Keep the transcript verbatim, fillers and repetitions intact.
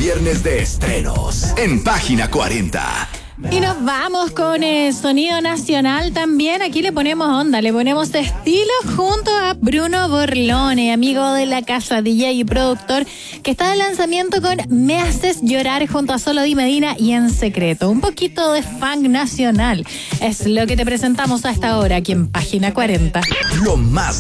viernes de estrenos en Página cuarenta. Y nos vamos con el sonido nacional también. Aquí le ponemos onda, le ponemos estilo junto a Bruno Borlone, amigo de la casa, D J y productor, que está de lanzamiento con Me Haces Llorar junto a Solo Di Medina y En Secreto. Un poquito de funk nacional es lo que te presentamos a esta hora aquí en Página cuarenta. Lo más